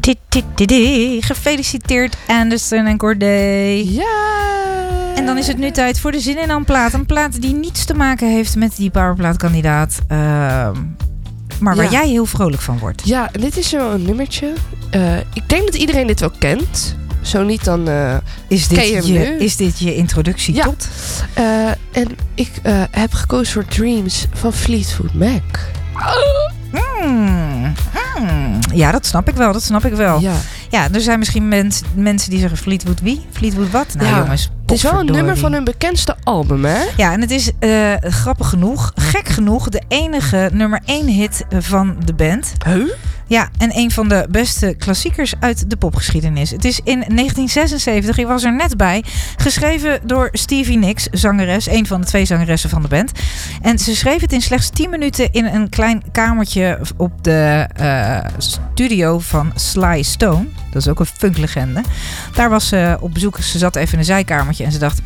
Gefeliciteerd Anderson en Corday. Ja! En dan is het nu tijd voor de Zin in een plaat. Een plaat die niets te maken heeft met die powerplaatkandidaat. Maar waar jij heel vrolijk van wordt. Ja, dit is zo'n nummertje. Ik denk dat iedereen dit wel kent. Zo niet, dan is dit je introductie tot? En ik heb gekozen voor Dreams van Fleetwood Mac. Ja, dat snap ik wel. Ja, er zijn misschien mensen die zeggen Fleetwood wie? Fleetwood wat? Nou jongens, het is wel een nummer van hun bekendste album, hè? Ja, en het is grappig genoeg, gek genoeg, de enige nummer 1 hit van de band. Huh? Ja, en een van de beste klassiekers uit de popgeschiedenis. Het is in 1976, ik was er net bij, geschreven door Stevie Nicks, zangeres, een van de 2 zangeressen van de band. En ze schreef het in slechts 10 minuten in een klein kamertje op de studio van Sly Stone. Dat is ook een funklegende. Daar was ze op bezoek. Ze zat even in een zijkamertje en ze dacht...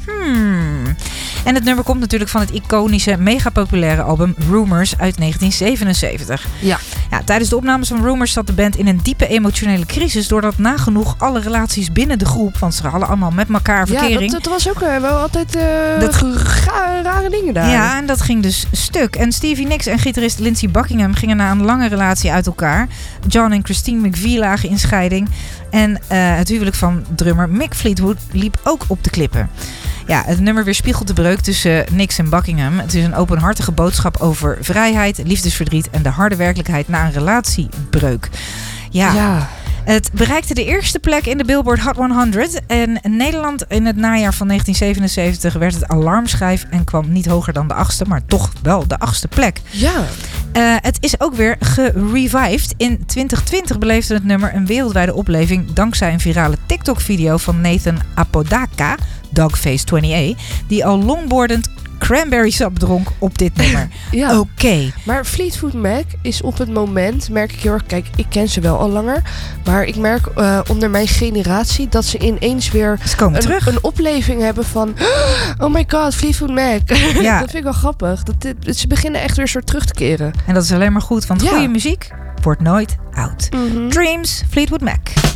En het nummer komt natuurlijk van het iconische, mega populaire album Rumours uit 1977. Ja, tijdens de opnames van Rumours zat de band in een diepe emotionele crisis... doordat nagenoeg alle relaties binnen de groep... want ze hadden allemaal met elkaar verkering... Ja, dat was ook wel altijd rare dingen daar. Ja, en dat ging dus stuk. En Stevie Nicks en gitarist Lindsey Buckingham gingen na een lange relatie uit elkaar. John en Christine McVie lagen in scheiding. En het huwelijk van drummer Mick Fleetwood liep ook op de klippen. Ja, het nummer weerspiegelt de breuk tussen Nicks en Buckingham. Het is een openhartige boodschap over vrijheid, liefdesverdriet en de harde werkelijkheid na een relatiebreuk. Ja. Het bereikte de eerste plek in de Billboard Hot 100. En in Nederland in het najaar van 1977 werd het alarmschijf en kwam niet hoger dan de 8e, maar toch wel de 8e plek. Ja. Het is ook weer gerevived. In 2020 beleefde het nummer een wereldwijde opleving dankzij een virale TikTok-video van Nathan Apodaca, Dogface28, die al longboardend cranberry sap dronk op dit nummer. Ja. Oké. Maar Fleetwood Mac is op het moment, merk ik heel erg, kijk, ik ken ze wel al langer, maar ik merk onder mijn generatie dat ze ineens weer een opleving hebben van oh my god, Fleetwood Mac. Ja. Dat vind ik wel grappig. Ze beginnen echt weer soort terug te keren. En dat is alleen maar goed, want goede muziek wordt nooit oud. Dreams, Fleetwood Mac.